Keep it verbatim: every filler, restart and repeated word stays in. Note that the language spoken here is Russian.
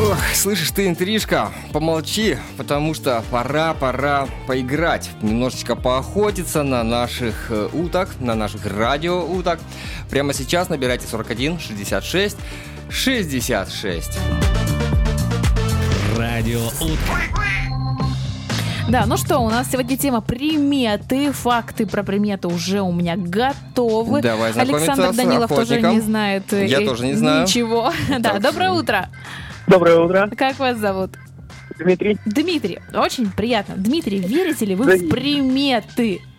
Ох, слышишь ты, интрижка, помолчи, потому что пора, пора поиграть, немножечко поохотиться на наших э, уток, на наших радиоуток. Прямо сейчас набирайте сорок один шестьдесят шесть шестьдесят шесть. Радиоутка. Да, ну что, у нас сегодня тема приметы. Факты про приметы уже у меня готовы. Давай знакомиться Александр с Данилов тоже охотником. не знает. Я э, тоже не знаю. Ничего. Да, Так доброе что- утро. Доброе утро, Как вас зовут? Дмитрий. Дмитрий. Очень приятно. Дмитрий, верите ли вы Да в приметы?